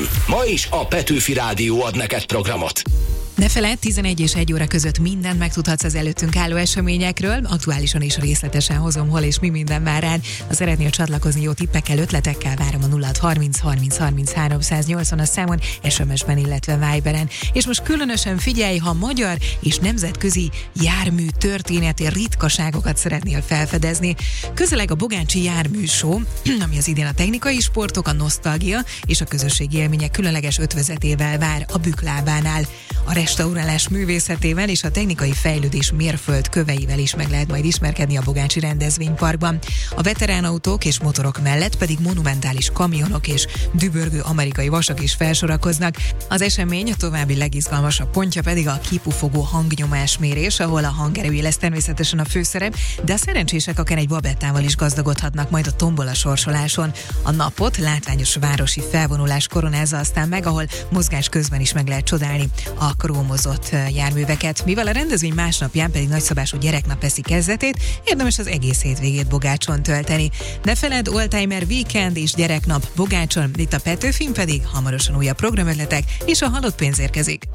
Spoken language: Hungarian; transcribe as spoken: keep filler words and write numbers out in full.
van. Ma is a Petőfi Rádió ad neked programot. Ne feledd, tizenegy és egy óra között mindent megtudhatsz az előttünk álló eseményekről, aktuálisan és részletesen hozom, hol és mi minden vár rád. Ha szeretnél csatlakozni jó tippekkel, ötletekkel, várom a nulla harminc harminc harminc háromszáznyolcvan a számon, es em es-ben, illetve Viberen. És most különösen figyelj, ha magyar és nemzetközi jármű történeti ritkaságokat szeretnél felfedezni. Közeleg a Bogácsi Jármű Show, ami az idén a technikai sportok, a nosztalgia és a közösségi élmények különleges ötvözetével vár a Büklábánál. A restaurálás művészetével és a technikai fejlődés mérföldköveivel is meg lehet majd ismerkedni a Bogácsi rendezvényparkban. A veteránautók és motorok mellett pedig monumentális kamionok és dübörgő amerikai vasak is felsorakoznak. Az esemény a további legizgalmasabb pontja pedig a kipufogó hangnyomásmérés, ahol a hangerői lesz természetesen a főszerep, de a szerencsések akár egy babettával is gazdagodhatnak majd a tombola sorsoláson. A napot látványos városi felvonulás koronázza aztán meg, ahol mozgás közben is meg lehet csodálni a krómozott járműveket. Mivel a rendezvény másnapján pedig nagyszabású gyereknap veszi kezdetét, érdemes az egész hétvégét Bogácson tölteni. Ne feledd, oldtimer weekend és gyereknap Bogácson, itt a Petőfin pedig hamarosan újabb programötletek és a halott pénz érkezik.